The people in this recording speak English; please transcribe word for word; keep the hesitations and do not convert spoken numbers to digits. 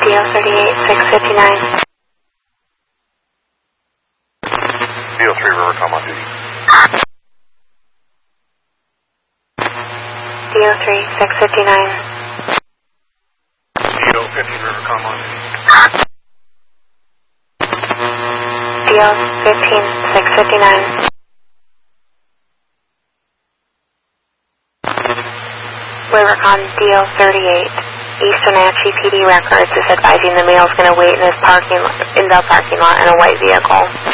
D O thirty-eight, six fifty-nine. D O three Rivercom on duty. D O three, six fifty-nine. D O fifteen Rivercom on duty. D O fifteen, six fifty-nine. Rivercom D O thirty-eight, East Wenatchee P D Records is advising the male is going to wait in his parking in the parking lot in a white vehicle.